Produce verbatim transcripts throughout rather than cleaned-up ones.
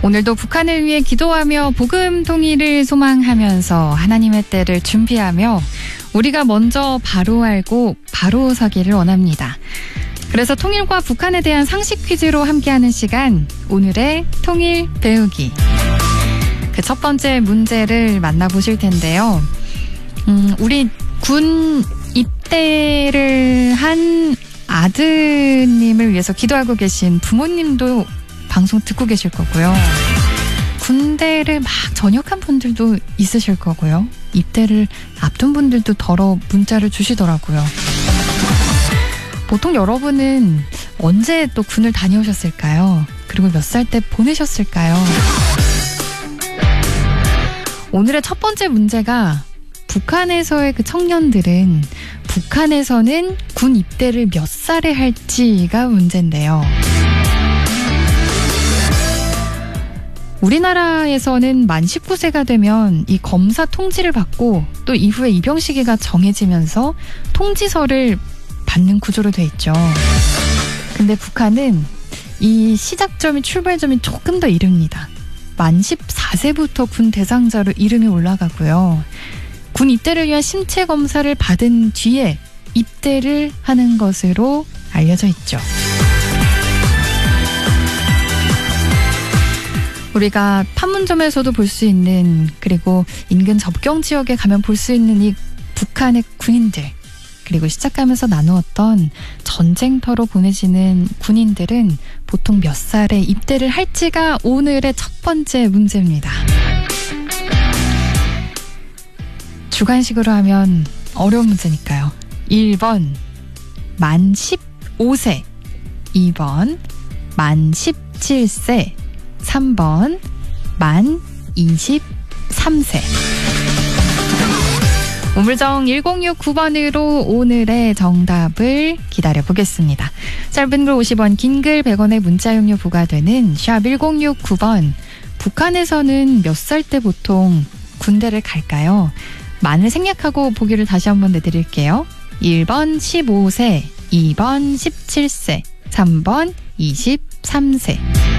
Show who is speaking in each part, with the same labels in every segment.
Speaker 1: 오늘도 북한을 위해 기도하며 복음 통일을 소망하면서 하나님의 때를 준비하며 우리가 먼저 바로 알고 바로 서기를 원합니다. 그래서 통일과 북한에 대한 상식 퀴즈로 함께하는 시간, 오늘의 통일 배우기. 그 첫 번째 문제를 만나보실 텐데요. 음, 우리 군 입대를 한 아드님을 위해서 기도하고 계신 부모님도 방송 듣고 계실 거고요. 군대를 막 전역한 분들도 있으실 거고요. 입대를 앞둔 분들도 더러 문자를 주시더라고요. 보통 여러분은 언제 또 군을 다녀오셨을까요? 그리고 몇 살 때 보내셨을까요? 오늘의 첫 번째 문제가 북한에서의 그 청년들은 북한에서는 군 입대를 몇 살에 할지가 문제인데요. 우리나라에서는 만 십구 세가 되면 이 검사 통지를 받고 또 이후에 입영 시기가 정해지면서 통지서를 받는 구조로 돼 있죠. 근데 북한은 이 시작점이 출발점이 조금 더 이릅니다. 만 십사 세부터 군 대상자로 이름이 올라가고요. 군 입대를 위한 신체 검사를 받은 뒤에 입대를 하는 것으로 알려져 있죠. 우리가 판문점에서도 볼 수 있는, 그리고 인근 접경 지역에 가면 볼 수 있는 이 북한의 군인들, 그리고 시작하면서 나누었던 전쟁터로 보내지는 군인들은 보통 몇 살에 입대를 할지가 오늘의 첫 번째 문제입니다. 주관식으로 하면 어려운 문제니까요. 일 번 만 십오 세, 이 번 만 십칠 세, 삼 번 만 이십삼 세. 우물정 일공육구 번으로 오늘의 정답을 기다려보겠습니다. 짧은 글 오십 원, 긴 글 백 원의 문자용료 부과되는 샵 일공육구 번. 북한에서는 몇 살 때 보통 군대를 갈까요? 만을 생략하고 보기를 다시 한번 내드릴게요. 일 번 십오 세, 이 번 십칠 세, 삼 번 이십삼 세.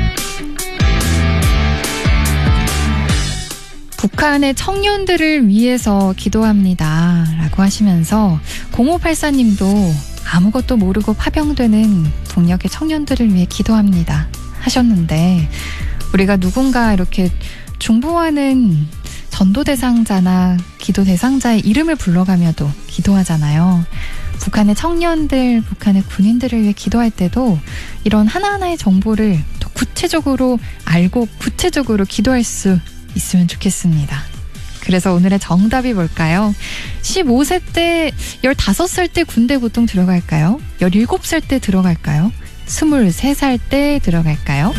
Speaker 1: 북한의 청년들을 위해서 기도합니다 라고 하시면서 공오팔사 님도 아무것도 모르고 파병되는 북녘의 청년들을 위해 기도합니다 하셨는데, 우리가 누군가 이렇게 중보하는 전도 대상자나 기도 대상자의 이름을 불러가며도 기도하잖아요. 북한의 청년들, 북한의 군인들을 위해 기도할 때도 이런 하나하나의 정보를 더 구체적으로 알고 구체적으로 기도할 수 있으면 좋겠습니다. 그래서 오늘의 정답이 뭘까요? 십오 세 때, 열다섯 살 때 군대 보통 들어갈까요? 열일곱 살 때 들어갈까요? 스물세 살 때 들어갈까요?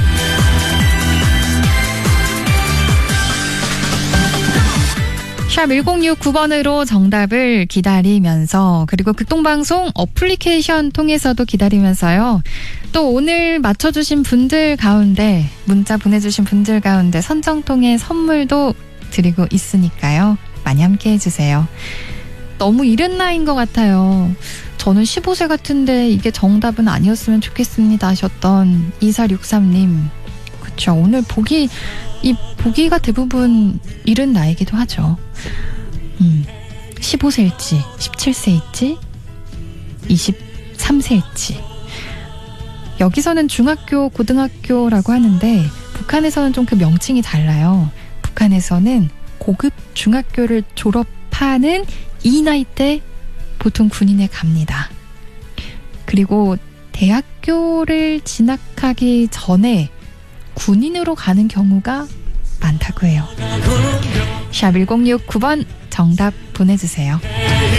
Speaker 1: 샵 일공육구 번으로 정답을 기다리면서, 그리고 극동방송 어플리케이션 통해서도 기다리면서요. 또 오늘 맞춰주신 분들 가운데, 문자 보내주신 분들 가운데 선정 통해 선물도 드리고 있으니까요. 많이 함께 해주세요. 너무 이른 나이인 것 같아요. 저는 십오 세 같은데 이게 정답은 아니었으면 좋겠습니다 하셨던 이사육삼 님. 그쵸, 오늘 보기, 이 보기가 대부분 이른 나이기도 하죠. 음, 십오 세일지, 십칠 세일지, 이십삼 세일지. 여기서는 중학교, 고등학교라고 하는데 북한에서는 좀 그 명칭이 달라요. 북한에서는 고급 중학교를 졸업하는 이 나이 때 보통 군인에 갑니다. 그리고 대학교를 진학하기 전에 군인으로 가는 경우가 많다고 해요. 샵 일공육구 번 정답 보내주세요.